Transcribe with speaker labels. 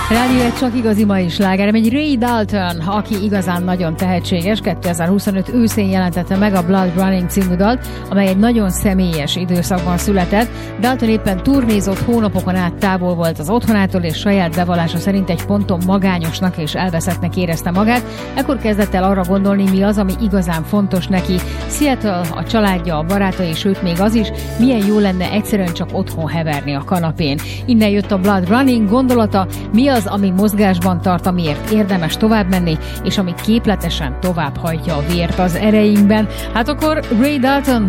Speaker 1: Rádió egy csak igazi mai sláger, egy Ray Dalton, aki igazán nagyon tehetséges, 2025 őszén jelentette meg a Blood Running című dalt, amely egy nagyon személyes időszakban született. Dalton éppen turnézott, hónapokon át távol volt az otthonától, és saját bevallása szerint egy ponton magányosnak és elveszettnek érezte magát. Ekkor kezdett el arra gondolni, mi az, ami igazán fontos neki. Seattle, a családja, a barátai, sőt még az is, milyen jó lenne egyszerűen csak otthon heverni a kanapén. Innen jött a Blood Running gondolata, mi az, ami mozgásban tart, amiért érdemes tovább menni, és ami képletesen tovább hajtja a vért az ereinkben. Hát akkor Ray Dalton,